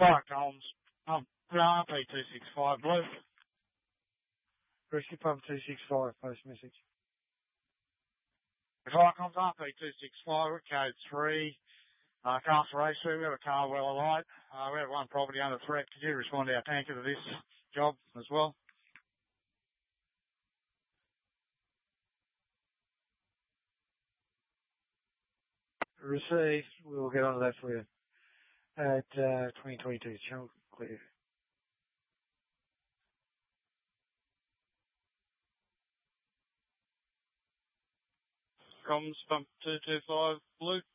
Fire comms. RP265 Blue. Rescue Pub 265, post message. Fire comms RP265 at code 3. Castle Race, we have a car well alight. We have one property under threat. Could you respond to our tanker to this job as well? Received. We'll get onto that for you. At 2022, channel clear. Comms pump 225 Blue.